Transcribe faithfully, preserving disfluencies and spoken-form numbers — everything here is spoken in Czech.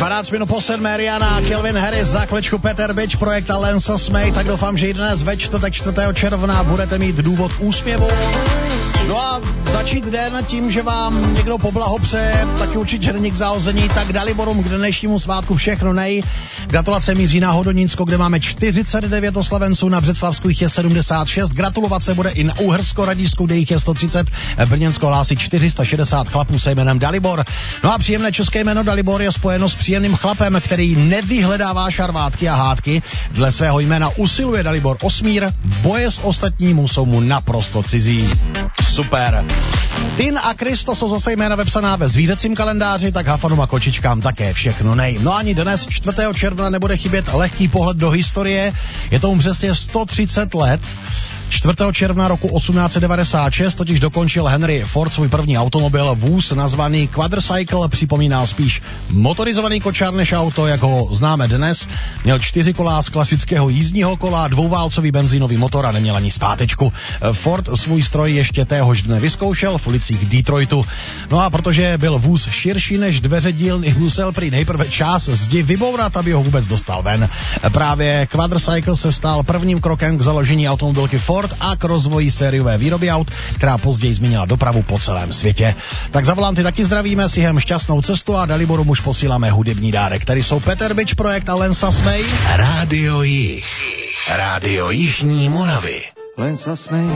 dvanáct minut po sedmé, Rihanna, Calvin Harris, za chviličku Peter Bitch, projekt Lensa Smej, tak doufám, že i dnes ve čtvrtek čtvrtého června budete mít důvod úsměvu. No a začít den tím, že vám někdo poblahopřeje, taky určitě není k zahození, tak Daliborům k dnešnímu svátku všechno nej. Gratulace míří na Hodonínsko, kde máme čtyřicet devět oslavenců, na Břeclavsku jich je sedmdesát šest, gratulovat se bude i na Uhersko-Radísku, kde jich je sto třicet, Brněnsko hlásí čtyři sta šedesát chlapů se jménem Dalibor. No a příjemné české jméno Dalibor je spojeno s příjemným chlapem, který nevyhledává šarvátky a hádky. Dle svého jména usiluje Dalibor o smír, boje s ostatnímu jsou mu naprosto cizí. Super. Tin a Kristo jsou zase jména vepsaná ve zvířecím kalendáři, tak hafanům a kočičkám také všechno nej. No ani dnes čtvrtého června nebude chybět lehký pohled do historie. Je tomu přesně sto třicet let. čtvrtého června roku osmnáct set devadesát šest totiž dokončil Henry Ford svůj první automobil, vůz nazvaný Quadricycle, připomíná spíš motorizovaný kočár než auto, jak ho známe dnes. Měl čtyři kola z klasického jízdního kola, dvouválcový benzínový motor a neměl ani zpátečku. Ford svůj stroj ještě téhož dne vyzkoušel v ulicích Detroitu. No a protože byl vůz širší než dveře dílny, musel prý nejprve část zdi vybourat, aby ho vůbec dostal ven. Právě Quadricycle se stal prvním krokem k založení automobilky Ford a k rozvoji sériové výroby aut, která později změnila dopravu po celém světě. Tak za volanty taky zdravíme, si hem šťastnou cestu a Daliboru už posíláme hudební dárek, který jsou Peter Bitch, projekt a Lensa Smej. Rádio Jih. Rádio Jižní Moravy. Lensa Smej.